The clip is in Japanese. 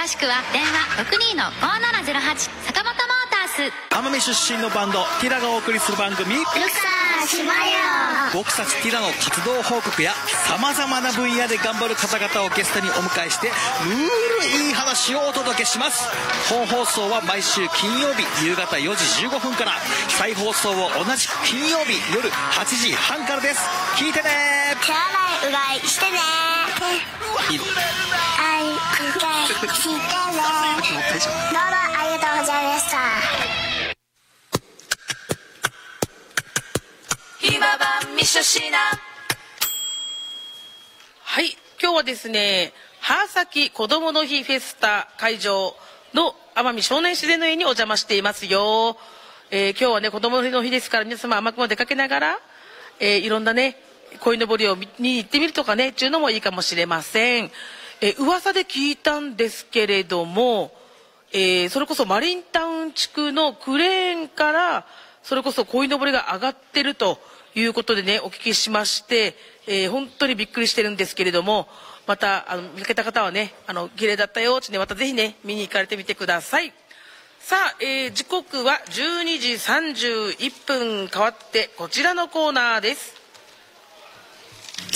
しくは電話62-5708坂本モータース。 奄美出身のバンドティラがお送りする番組ルクサーしまよ。 僕たちティラの活動報告やさまざまな分野で頑張る方々をゲストにお迎えしてルールいい話をお届けします。本放送は毎週金曜日夕方4時15分から、再放送を同じく金曜日夜8時半からです。聞いてね。 手洗いうがいしてね。 いいのはい、うがいしてね。どうもありがとうございました。 ひまばんみしょしな。はい、今日はですね、はさきこどもの日フェスタ会場の奄美少年自然の家にお邪魔していますよ。今日はね、こどもの日ですから、皆様甘くも出かけながら、いろんなね鯉のぼりを見に行ってみるとかね、っていうのもいいかもしれません。噂で聞いたんですけれども、それこそマリンタウン地区のクレーンからそれこそ鯉のぼりが上がってるということでね、お聞きしまして、本当にびっくりしてるんですけれども、また見かけた方はね、綺麗だったよってね、またぜひね見に行かれてみてください。さあ、時刻は12時31分変わってこちらのコーナーです。